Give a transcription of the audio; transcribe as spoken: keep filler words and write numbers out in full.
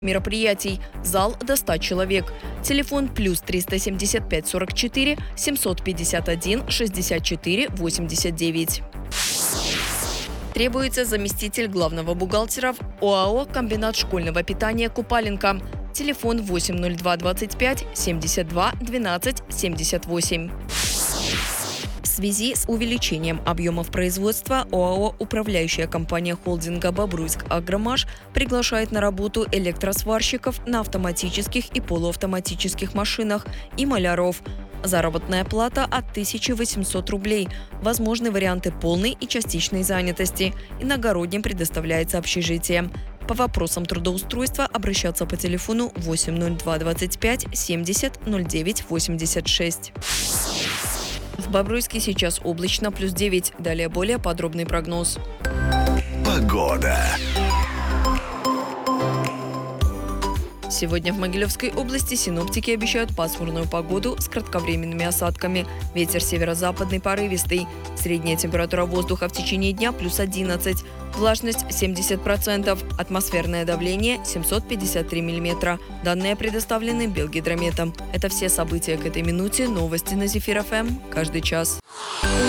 мероприятий. Зал до ста человек. Телефон плюс триста семьдесят пять сорок четыре семьсот пятьдесят один шестьдесят четыре восемьдесят девять. Требуется заместитель главного бухгалтера в ОАО «Комбинат школьного питания Купаленко». Телефон восемь ноль два двадцать пять семьдесят два двенадцать семьдесят восемь. В связи с увеличением объемов производства ОАО «Управляющая компания холдинга Бобруйск Агромаш» приглашает на работу электросварщиков на автоматических и полуавтоматических машинах и маляров. Заработная плата от тысячи восьмисот рублей. Возможны варианты полной и частичной занятости. Иногородним предоставляется общежитие. По вопросам трудоустройства обращаться по телефону восемь ноль два двадцать пять семьдесят ноль девять восемьдесят шесть. В Бобруйске сейчас облачно, плюс девять. Далее более подробный прогноз. Погода. Сегодня в Могилевской области синоптики обещают пасмурную погоду с кратковременными осадками. Ветер северо-западный порывистый. Средняя температура воздуха в течение дня плюс одиннадцать. Влажность семьдесят процентов. Атмосферное давление семьсот пятьдесят три миллиметра. Данные предоставлены Белгидрометом. Это все события к этой минуте. Новости на Зефир эф эм каждый час.